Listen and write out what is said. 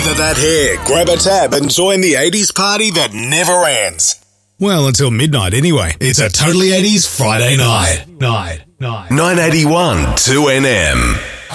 Gather that hair, grab a tab and join the 80s party that never ends. Well, until midnight anyway. It's a Totally 80s Friday night. 981 2NM.